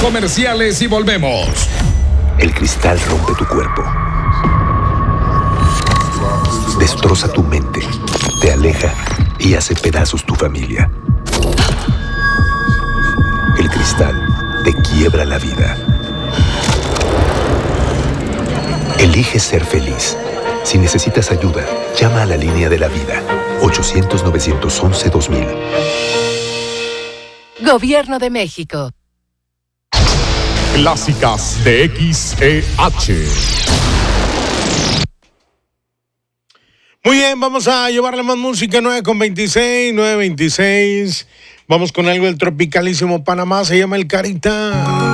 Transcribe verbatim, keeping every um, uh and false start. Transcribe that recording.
comerciales y volvemos. El cristal rompe tu cuerpo. Destroza tu mente, te aleja y hace pedazos tu familia. El cristal te quiebra la vida. Elige ser feliz. Si necesitas ayuda, llama a la línea de la vida. ochocientos, novecientos once, dos mil. Gobierno de México. Clásicas de X E H. Muy bien, vamos a llevarle más música. Nueve con veintiséis, nueve veintiséis. Vamos con algo del tropicalísimo Panamá, se llama El Carita.